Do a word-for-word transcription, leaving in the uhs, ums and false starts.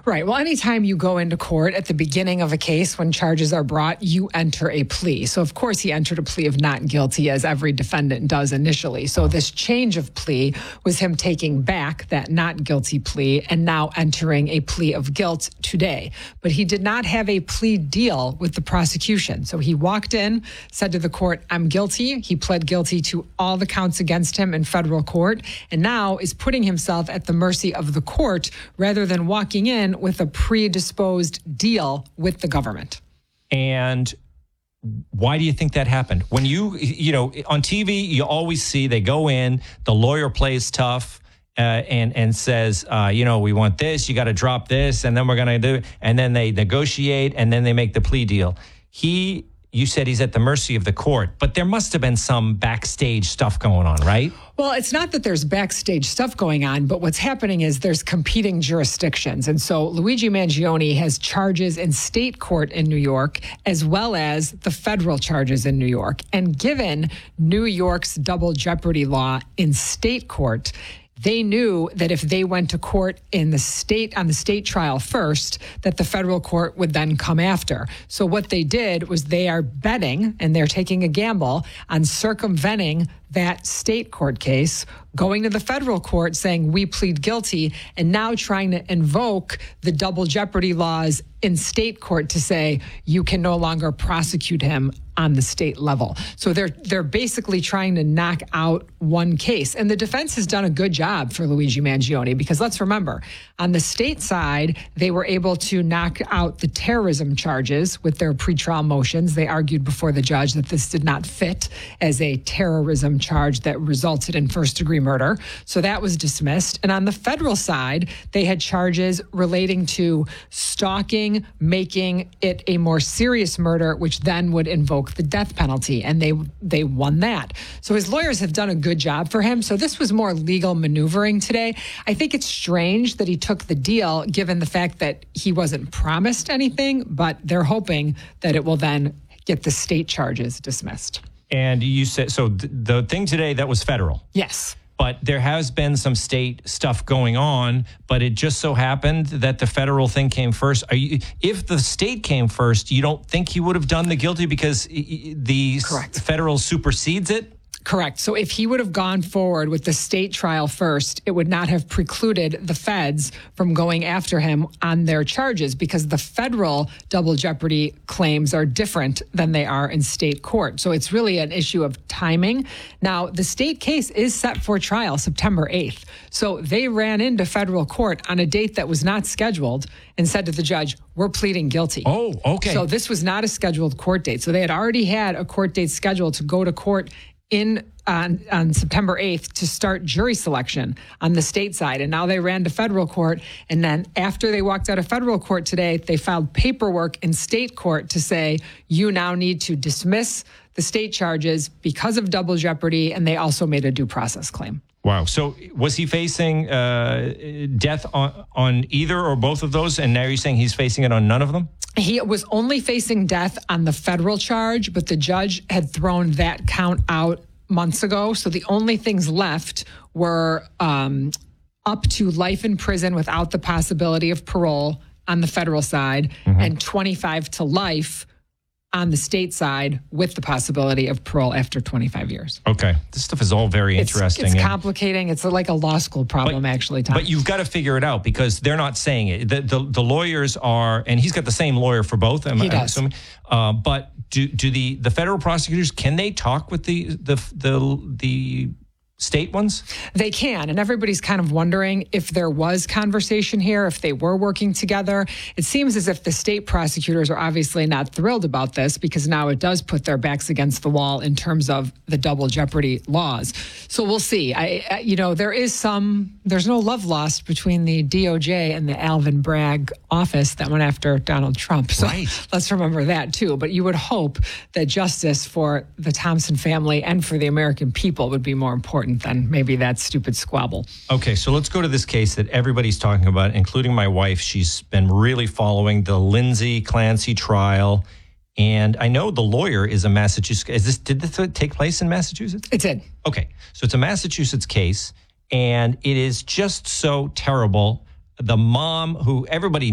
Right. Well, anytime you go into court at the beginning of a case when charges are brought, you enter a plea. So, of course, he entered a plea of not guilty, as every defendant does initially. So this change of plea was him taking back that not guilty plea and now entering a plea of guilt today. But he did not have a plea deal with the prosecution. So he walked in, said to the court, I'm guilty. He pled guilty to all the counts against him in federal court, and now is putting himself at the mercy of the court rather than walking in with a predisposed deal with the government. And why do you think that happened? When you, you know, on T V, you always see they go in, the lawyer plays tough uh, and, and says, uh, you know, we want this, you got to drop this, and then we're going to do it. And then they negotiate, and then they make the plea deal. He, you said he's at the mercy of the court, but there must have been some backstage stuff going on, right? Well, it's not that there's backstage stuff going on, but what's happening is there's competing jurisdictions. And so Luigi Mangione has charges in state court in New York, as well as the federal charges in New York. And given New York's double jeopardy law in state court, they knew that if they went to court in the state on the state trial first, that the federal court would then come after. So what they did was they are betting, and they're taking a gamble on circumventing that state court case, going to the federal court saying we plead guilty, and now trying to invoke the double jeopardy laws in state court to say you can no longer prosecute him on the state level. So they're they're basically trying to knock out one case. And the defense has done a good job for Luigi Mangione, because let's remember, on the state side, they were able to knock out the terrorism charges with their pretrial motions. They argued before the judge that this did not fit as a terrorism charge that resulted in first-degree murder. So that was dismissed. And on the federal side, they had charges relating to stalking, making it a more serious murder, which then would invoke the death penalty. And they they won that. So his lawyers have done a good job for him. So this was more legal maneuvering today. I think it's strange that he took the deal, given the fact that he wasn't promised anything, but they're hoping that it will then get the state charges dismissed. And you said, so th- the thing today, that was federal. Yes. But there has been some state stuff going on, but it just so happened that the federal thing came first. Are you, if the state came first, you don't think he would have done the guilty because the Correct. federal supersedes it? Correct. So if he would have gone forward with the state trial first, it would not have precluded the feds from going after him on their charges, because the federal double jeopardy claims are different than they are in state court. So it's really an issue of timing. Now, the state case is set for trial September eighth. So they ran into federal court on a date that was not scheduled and said to the judge, we're pleading guilty. Oh, okay. So this was not a scheduled court date. So they had already had a court date scheduled to go to court in on, on September eighth to start jury selection on the state side. And now they ran to federal court. And then after they walked out of federal court today, they filed paperwork in state court to say, you now need to dismiss the state charges because of double jeopardy. And they also made a due process claim. Wow. So was he facing uh, death on, on either or both of those? And now you're saying he's facing it on none of them? He was only facing death on the federal charge, but the judge had thrown that count out months ago. So the only things left were um, up to life in prison without the possibility of parole on the federal side, mm-hmm. and twenty-five to life on the state side with the possibility of parole after twenty-five years. Okay. This stuff is all very it's, interesting. It's and, complicating. It's like a law school problem, but, actually, Tom. But you've got to figure it out, because they're not saying it. The, the, the lawyers are, and he's got the same lawyer for both. I'm, he does. I'm assuming, uh, but do do the, the federal prosecutors, can they talk with the the the the state ones? They can. And everybody's kind of wondering if there was conversation here, if they were working together. It seems as if the state prosecutors are obviously not thrilled about this, because now it does put their backs against the wall in terms of the double jeopardy laws. So we'll see. I, I you know, there is some, there's no love lost between the D O J and the Alvin Bragg office that went after Donald Trump. So right. Let's remember that too. But you would hope that justice for the Thompson family and for the American people would be more important than maybe that stupid squabble. Okay, so let's go to this case that everybody's talking about, including my wife. She's been really following the Lindsay Clancy trial. And I know the lawyer is a Massachusetts. Is this, did this take place in Massachusetts? It did. Okay, so it's a Massachusetts case, and it is just so terrible. The mom, who everybody